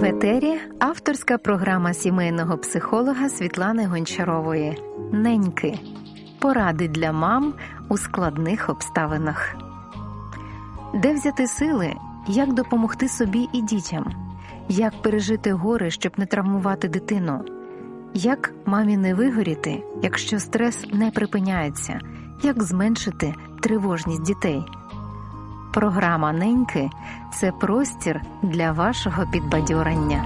етері авторська програма сімейного психолога Світлани Гончарової «Неньки. Поради для мам у складних обставинах». Де взяти сили, як допомогти собі і дітям? Як пережити горе, щоб не травмувати дитину? Як мамі не вигоріти, якщо стрес не припиняється? Як зменшити тривожність дітей? Програма «Неньки» – це простір для вашого підбадьорення.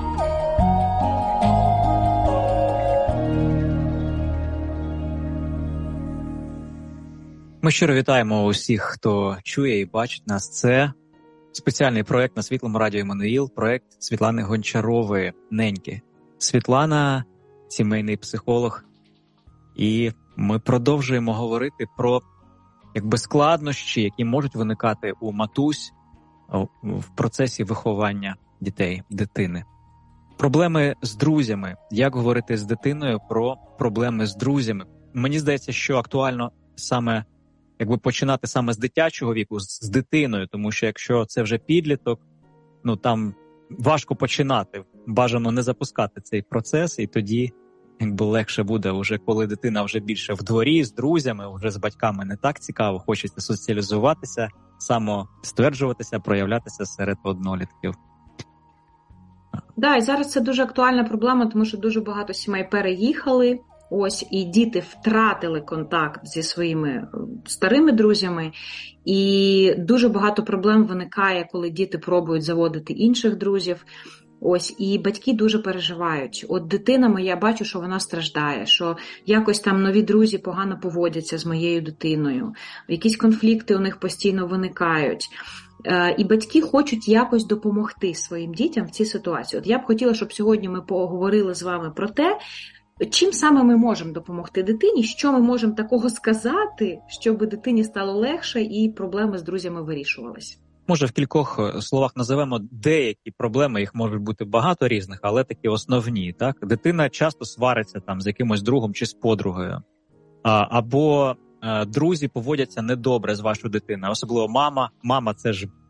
Ми щиро вітаємо усіх, хто чує і бачить нас. Це спеціальний проєкт на Світлому радіо Еммануїл, проєкт Світлани Гончарової «Неньки». Світлана – сімейний психолог, і ми продовжуємо говорити про складнощі, які можуть виникати у матусь в процесі виховання дітей, дитини. Проблеми з друзями. Як говорити з дитиною про проблеми з друзями? Мені здається, що актуально саме починати саме з дитячого віку, з дитиною, тому що якщо це вже підліток, там важко починати, бажано не запускати цей процес, і тоді легше буде, вже коли дитина вже більше в дворі, з друзями, вже з батьками не так цікаво, хочеться соціалізуватися, самостверджуватися, проявлятися серед однолітків. І зараз це дуже актуальна проблема, тому що дуже багато сімей переїхали, і діти втратили контакт зі своїми старими друзями, і дуже багато проблем виникає, коли діти пробують заводити інших друзів. І батьки дуже переживають. Дитина моя, бачу, що вона страждає, що якось там нові друзі погано поводяться з моєю дитиною, якісь конфлікти у них постійно виникають. І батьки хочуть якось допомогти своїм дітям в цій ситуації. Я б хотіла, щоб сьогодні ми поговорили з вами про те, чим саме ми можемо допомогти дитині, що ми можемо такого сказати, щоб дитині стало легше і проблеми з друзями вирішувалися. Може, в кількох словах називемо деякі проблеми, їх може бути багато різних, але такі основні, так? Дитина часто свариться з якимось другом чи з подругою. Або друзі поводяться недобре з вашою дитиною, особливо мама. Мама – це ж